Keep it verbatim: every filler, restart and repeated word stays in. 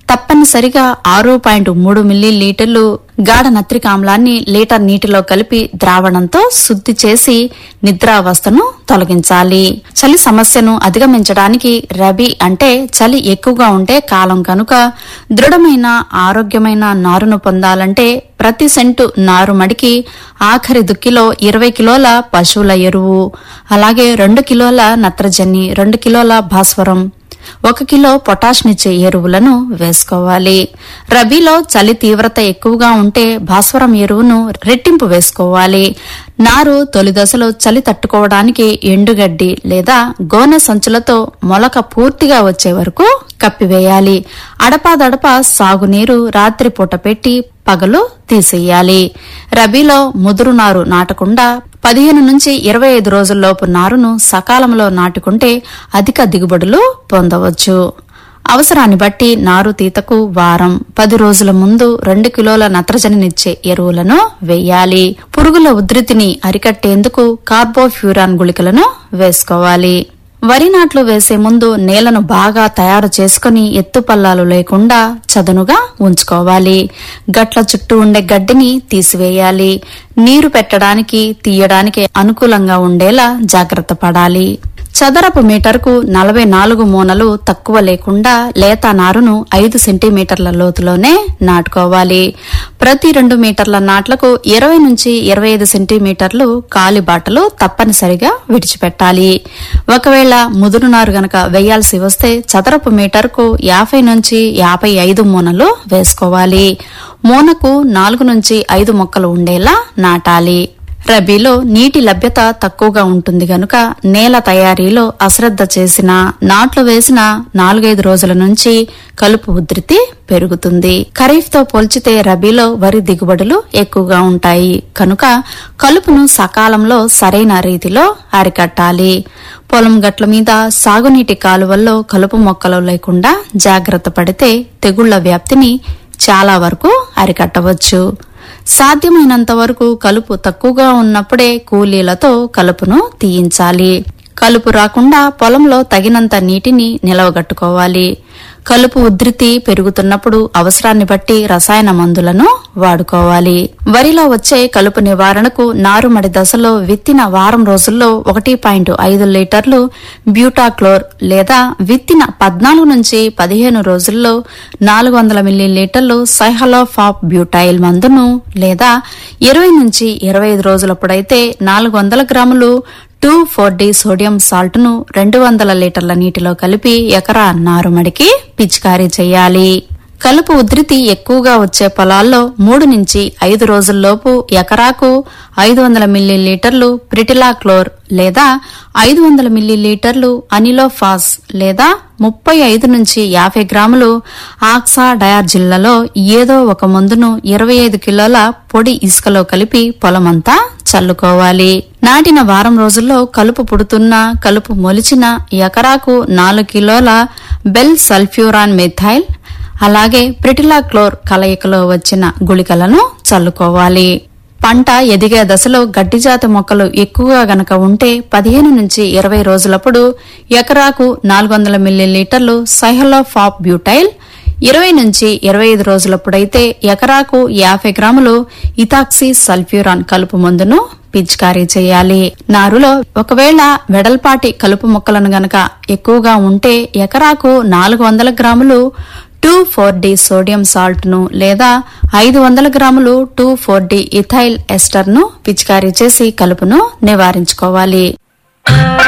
తప్పనిసరిగా ఆరు పాయింట్ మూడు మిల్లీ లీటర్లు గాఢ నత్రిక ఆమ్లాన్ని లీటర్ నీటిలో కలిపి ద్రావణంతో శుద్ధి చేసి నిద్రావస్థను తొలగించాలి. చలి సమస్యను అధిగమించడానికి రబీ అంటే చలి ఎక్కువగా ఉండే కాలం కనుక దృఢమైన ఆరోగ్యమైన నారును పొందాలంటే ప్రతి సెంటు నారు మడికి ఆఖరి దుక్కిలో ఇరవై కిలోల పశువుల ఎరువు, అలాగే రెండు కిలోల నత్రజని, రెండు కిలోల భాస్వరం, ఒక కిలో పొటాష్నిచ్చే ఎరువులను వేసుకోవాలి. రబీలో చలి తీవ్రత ఎక్కువగా ఉంటే భాస్వరం ఎరువును రెట్టింపు వేసుకోవాలి. నారు తొలి దశలో చలి తట్టుకోవడానికి ఎండుగడ్డి లేదా గోనె సంచులతో మొలక పూర్తిగా వచ్చే వరకు కప్పివేయాలి. అడపాదడప సాగునీరు రాత్రిపూట పెట్టి పగలు తీసేయాలి. రబీలో ముదురు నారు నాటకుండా పదిహేను నుంచి ఇరవై ఐదు రోజుల్లోపు నారును సకాలంలో నాటుకుంటే అధిక దిగుబడులు పొందవచ్చు. అవసరాన్ని బట్టి నారు తీతకు వారం పది రోజుల ముందు రెండు కిలోల నత్రజనినిచ్చే ఎరువులను వేయాలి. పురుగుల ఉధృతిని అరికట్టేందుకు కార్బోఫ్యూరాన్ గుళికలను వేసుకోవాలి. వరి నాట్లు వేసే ముందు నేలను బాగా తయారు చేసుకుని ఎత్తుపల్లాలు లేకుండా చదునుగా ఉంచుకోవాలి. గట్ల చుట్టూ ఉండే గడ్డిని తీసివేయాలి. నీరు పెట్టడానికి తీయడానికి అనుకూలంగా ఉండేలా జాగ్రత్త పడాలి. చదరపు మీటర్కు నలభై నాలుగు మూనలు తక్కువ లేకుండా లేత నారును ఐదు సెంటీమీటర్ల లోతులోనే నాటుకోవాలి. ప్రతి రెండు మీటర్ల నాట్లకు ఇరవై నుంచి ఇరవై ఐదు సెంటీమీటర్లు కాలి బాటలు తప్పనిసరిగా విడిచిపెట్టాలి. ఒకవేళ ముదురు నారు గనక వేయాల్సి వస్తే చదరపు మీటర్కు యాభై నుంచి యాభై ఐదు మూనలు వేసుకోవాలి. మూనకు నాలుగు నుంచి ఐదు మొక్కలు ఉండేలా నాటాలి. రబీలో నీటి లభ్యత తక్కువగా ఉంటుంది గనుక నేల తయారీలో అశ్రద్ధ చేసిన నాట్లు వేసిన నాలుగైదు రోజుల నుంచి కలుపు ఉధృతి పెరుగుతుంది. ఖరీఫ్ తో పోల్చితే రబీలో వరి దిగుబడులు ఎక్కువగా ఉంటాయి కనుక కలుపును సకాలంలో సరైన రీతిలో అరికట్టాలి. పొలం గట్ల మీద సాగునీటి కాలువల్లో కలుపు మొక్కలు లేకుండా జాగ్రత్త పడితే తెగుళ్ల వ్యాప్తిని చాలా వరకు అరికట్టవచ్చు. సాధ్యమైనంత వరకు కలుపు తక్కువగా ఉన్నప్పుడే కూలీలతో కలుపును తీయించాలి. కలుపు రాకుండా పొలంలో తగినంత నీటిని నిలవగట్టుకోవాలి. కలుపు ఉధృతి పెరుగుతున్నప్పుడు అవసరాన్ని బట్టి రసాయన మందులను వాడుకోవాలి. వరిలో వచ్చే కలుపు నివారణకు నారుమడి దశలో విత్తిన వారం రోజుల్లో ఒకటి పాయింట్ ఐదు లీటర్లు బ్యూటాక్లోర్ లేదా విత్తిన పద్నాలుగు నుంచి పదిహేను రోజుల్లో నాలుగు వందల మిల్లీ లీటర్లు సైహలోఫాప్ బ్యూటైల్ మందును లేదా ఇరవై నుంచి ఇరవై ఐదు రోజులప్పుడైతే నాలుగు వందల గ్రాములు two four D sodium salt ను రెండు వందల లీటర్ల నీటిలో కలిపి ఎకరా నారుమడికి పిచికారీ చేయాలి. కలుపు ఉధృతి ఎక్కువగా వచ్చే పొలాల్లో మూడు నుంచి ఐదు రోజుల్లోపు ఎకరాకు ఐదు వందల మిల్లీ లీటర్లు ప్రిటిలాక్లోర్ లేదా ఐదు వందల మిల్లీ లీటర్లు అనిలోఫాస్ లేదా ముప్పై ఐదు నుంచి యాభై గ్రాములు ఆక్సా డయార్జిల్లలో ఏదో ఒక మందును ఇరవై ఐదు కిలోల పొడి ఇసుకలో కలిపి పొలమంతా చల్లుకోవాలి. నాటిన వారం రోజుల్లో కలుపు పుడుతున్నా కలుపు మొలిచిన ఎకరాకు నాలుగు కిలోల బెల్ సల్ఫ్యూరాన్ మిథైల్ అలాగే ప్రిటిలాక్లోర్ కలయికలో వచ్చిన గుళికలను చల్లుకోవాలి. పంట ఎదిగే దశలో గడ్డిజాతి మొక్కలు ఎక్కువగా గనక ఉంటే పదిహేను నుంచి ఇరవై రోజులప్పుడు ఎకరాకు నాలుగు వందల మిల్లీ లీటర్లు సైహలోఫాప్ బ్యూటైల్, ఇరవై నుంచి ఇరవై ఐదు రోజులప్పుడైతే ఎకరాకు యాభై గ్రాములు ఇథాక్సీ సల్ఫ్యూరాన్ కలుపు మందును పిచికారీ చేయాలి. నారులో ఒకవేళ వెడల్పాటి కలుపు మొక్కలను గనక ఎక్కువగా ఉంటే ఎకరాకు నాలుగు వందల గ్రాములు two four D sodium salt ను లేదా ఐదు వందల గ్రాములు two four D ethyl ester ను పిచికారీ చేసి కలుపును నివారించుకోవాలి.